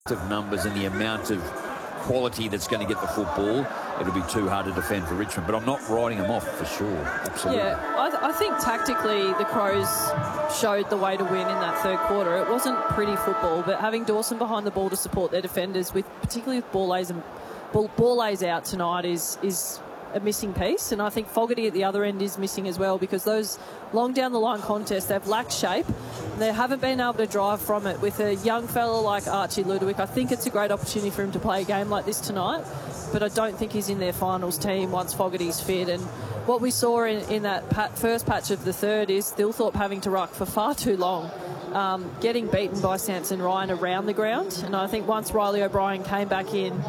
of numbers and the amount of quality that's going to get the football, it'll be too hard to defend for Richmond. But I'm not writing them off for sure. Absolutely. Yeah, I think tactically the Crows showed the way to win in that third quarter. It wasn't pretty football, but having Dawson behind the ball to support their defenders, particularly with ball lays out tonight, is a missing piece. And I think Fogarty at the other end is missing as well, because those long down the line contests, they've lacked shape. They haven't been able to drive from it. With a young fella like Archie Ludovic, I think it's a great opportunity for him to play a game like this tonight, but I don't think he's in their finals team once Fogarty's fit. And what we saw in that first patch of the third is Thilthorpe having to ruck for far too long, getting beaten by Samson Ryan around the ground. And I think once Riley O'Brien came back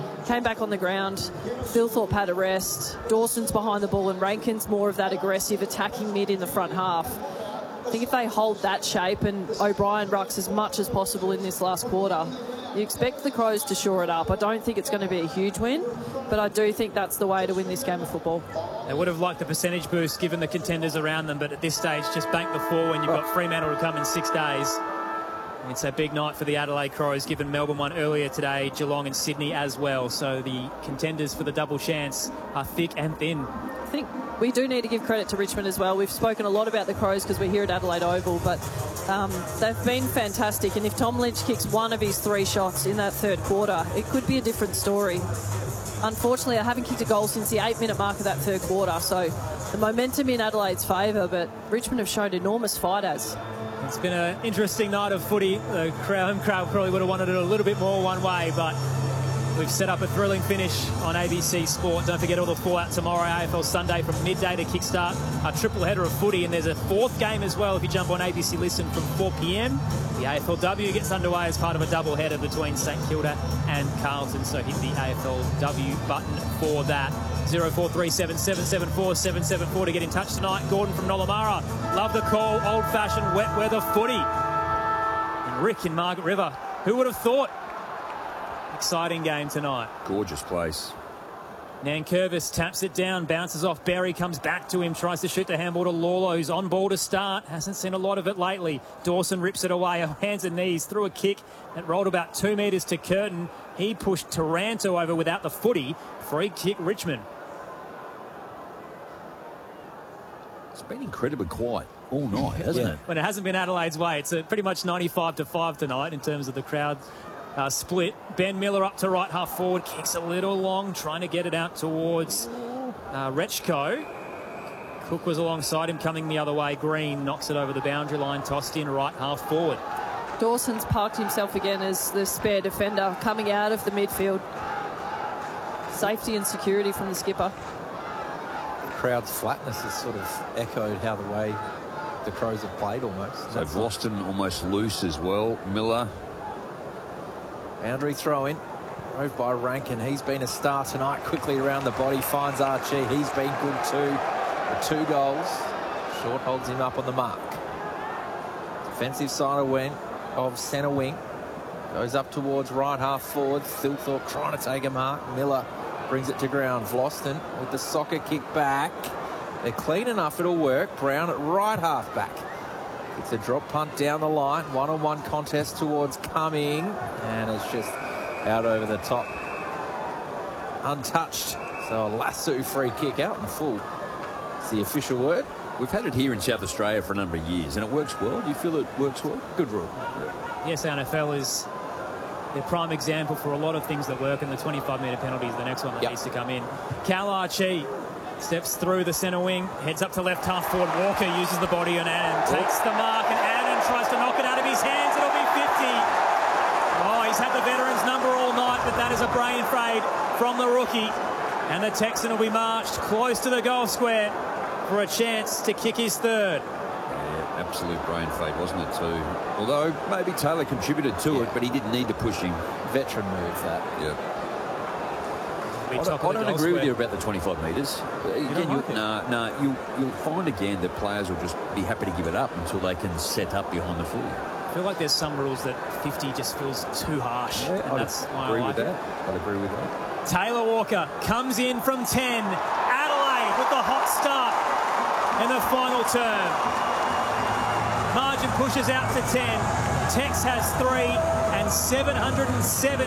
on the ground, Thilthorpe had a rest. Dawson's behind the ball and Rankin's more of that aggressive attacking mid in the front half. I think if they hold that shape and O'Brien rucks as much as possible in this last quarter, you expect the Crows to shore it up. I don't think it's going to be a huge win, but I do think that's the way to win this game of football. They would have liked the percentage boost given the contenders around them, but at this stage, just bank the 4 when you've got Fremantle to come in 6 days. It's a big night for the Adelaide Crows, given Melbourne won earlier today, Geelong and Sydney as well. So the contenders for the double chance are thick and thin. I think we do need to give credit to Richmond as well. We've spoken a lot about the Crows because we're here at Adelaide Oval, but they've been fantastic. And if Tom Lynch kicks one of his 3 shots in that third quarter, it could be a different story. Unfortunately, I haven't kicked a goal since the 8-minute mark of that third quarter, so the momentum in Adelaide's favour, but Richmond have shown enormous fight as. It's been an interesting night of footy. The home crowd probably would have wanted it a little bit more one way, but we've set up a thrilling finish on ABC Sport. Don't forget all the fallout tomorrow, AFL Sunday from midday to kickstart a triple header of footy. And there's a 4th game as well if you jump on ABC Listen from 4 p.m. The AFLW gets underway as part of a double header between St Kilda and Carlton. So hit the AFLW button for that. 0437 774 774 to get in touch tonight. Gordon from Nollamara. Love the call. Old-fashioned wet weather footy. And Rick in Margaret River. Who would have thought? Exciting game tonight. Gorgeous place. Nankervis taps it down, bounces off Berry, comes back to him, tries to shoot the handball to Lawler, who's on ball to start. Hasn't seen a lot of it lately. Dawson rips it away, hands and knees, through a kick that rolled about 2 metres to Curtin. He pushed Taranto over without the footy. Free kick, Richmond. It's been incredibly quiet all night, hasn't it? When it hasn't been Adelaide's way, it's pretty much 95-5 tonight in terms of the crowd split. Ben Miller up to right half forward, kicks a little long, trying to get it out towards Rechko. Cook was alongside him, coming the other way. Green knocks it over the boundary line, tossed in right half forward. Dawson's parked himself again as the spare defender coming out of the midfield. Safety and security from the skipper. The crowd's flatness has sort of echoed how the way the Crows have played almost. So Vlosten almost loose as well. Miller. Boundary throw in. Drove by Rankin. He's been a star tonight. Quickly around the body. Finds Archie. He's been good too. The 2 goals. Short holds him up on the mark. Defensive side of centre wing. Goes up towards right half forward. Thilthorpe trying to take a mark. Miller brings it to ground. Vlosten with the soccer kick back. They're clean enough, it'll work. Brown at right half back. It's a drop punt down the line. One-on-one contest towards Cumming. And it's just out over the top. Untouched. So a lasso free kick out in full. It's the official word. We've had it here in South Australia for a number of years, and it works well. Do you feel it works well? Good rule. Yes, NFL is the prime example for a lot of things that work, and the 25-metre penalty is the next one that needs to come in. Cal Archie steps through the centre wing, heads up to left half forward. Walker uses the body on Annan, takes the mark, and Annan tries to knock it out of his hands. It'll be 50. Oh, he's had the veterans number all night, but that is a brain fade from the rookie. And the Texan will be marched close to the goal square for a chance to kick his 3rd. Yeah, absolute brain fade, wasn't it, too? Although maybe Taylor contributed to it, but he didn't need to push him. Veteran move, that. Yeah. I don't agree with you about the 25 metres. Again, you'll find again that players will just be happy to give it up until they can set up behind the footy. I feel like there's some rules that 50 just feels too harsh. Yeah, and that's why I like it. I'd agree with that. Taylor Walker comes in from 10. Adelaide with the hot start in the final term. Margin pushes out to 10. Tex has 3 and 707